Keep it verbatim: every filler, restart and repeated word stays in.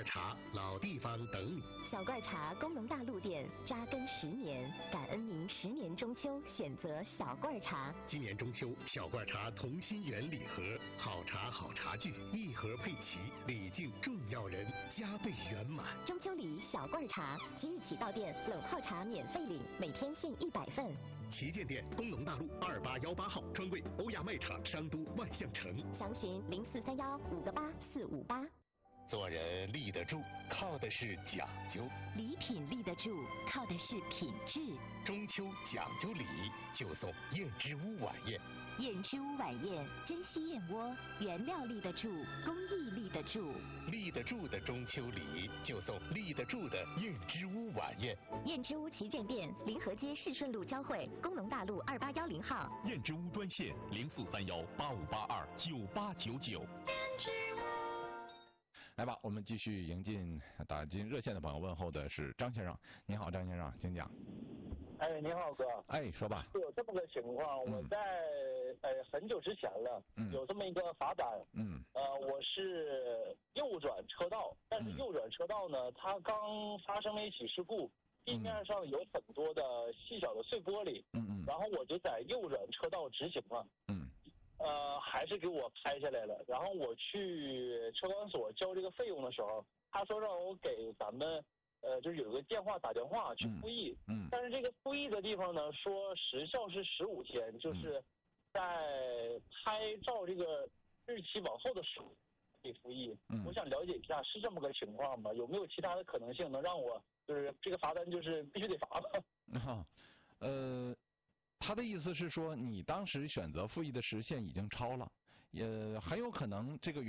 罐茶老地方等你。 小罐茶工农大陆店扎根十年，感恩您十年中秋选择小罐茶。 今年中秋，小罐茶同心圆礼盒，好茶好茶具，一盒配齐，礼敬重要人，加倍圆满。 中秋礼小罐茶，即日起到店冷泡茶免费领，每天限一百份。 旗舰店工农大路二八幺八号，专柜欧亚卖场商都万象城。 详询零四三幺五个八四五八。 做人立得住，靠的是讲究； 礼品立得住，靠的是品质。 中秋讲究礼，就送燕之屋晚宴。 燕之屋晚宴，珍稀燕窝，原料立得住，工艺立得住。 立得住的中秋礼，就送立得住的燕之屋晚宴。 燕之屋旗舰店，临河街市顺路交汇，工农大路二八幺零号。 燕之屋专线零四三幺八五八二九八九九。 燕之屋。 来吧，我们继续迎进打进热线的朋友。问候的是张先生，您好，张先生，请讲。 哎，你好，哥。 哎，说吧。 有这么个情况， 嗯、 我在呃很久之前了， 嗯、 有这么一个罚单。 嗯。 呃，我是右转车道，但是右转车道呢，嗯、它刚发生了一起事故，地面上有很多的细小的碎玻璃。 嗯嗯。 然后我就在右转车道直行了。 嗯。 呃，还是给我拍下来了。然后我去车管所交这个费用的时候，他说让我给咱们呃，就是有个电话打电话去复议。 嗯。嗯但是这个复议的地方呢，说时效是十五天，就是在拍照这个日期往后的时候可以复议。 嗯。 我想了解一下，是这么个情况吗？有没有其他的可能性能让我就是这个罚单就是必须得罚了？ 啊，呃。他的意思是说，你当时选择复议的时限已经超了，也很有可能这个